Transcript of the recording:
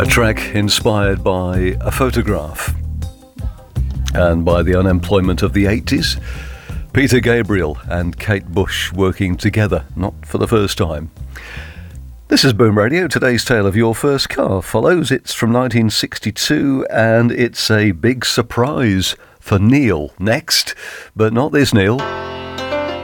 A track inspired by a photograph and by the unemployment of the 80s. Peter Gabriel and Kate Bush working together, not for the first time. This is Boom Radio. Today's tale of your first car follows. It's from 1962 and it's a big surprise for Neil next, but not this Neil.